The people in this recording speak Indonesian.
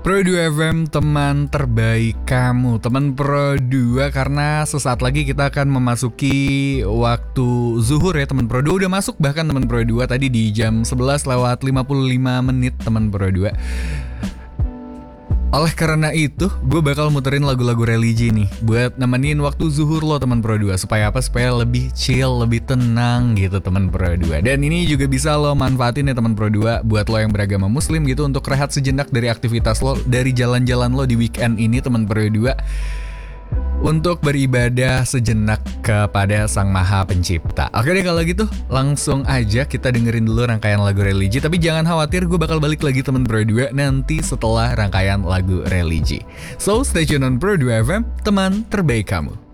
Pro 2 FM, teman terbaik kamu. Teman Pro 2, karena sesaat lagi kita akan memasuki waktu zuhur ya teman Pro 2. Udah masuk bahkan teman Pro 2 tadi di jam 11 lewat 55 menit teman Pro 2. Oleh karena itu, gue bakal muterin lagu-lagu religi nih buat nemenin waktu zuhur lo teman Pro 2. Supaya apa? Supaya lebih chill, lebih tenang gitu teman Pro 2. Dan ini juga bisa lo manfaatin ya teman Pro 2 buat lo yang beragama muslim gitu untuk rehat sejenak dari aktivitas lo, dari jalan-jalan lo di weekend ini teman Pro 2. Untuk beribadah sejenak kepada Sang Maha Pencipta. Oke deh kalau gitu, langsung aja kita dengerin dulu rangkaian lagu religi. Tapi jangan khawatir, gue bakal balik lagi teman Pro 2 nanti setelah rangkaian lagu religi. So stay tune on Pro 2 FM, teman terbaik kamu.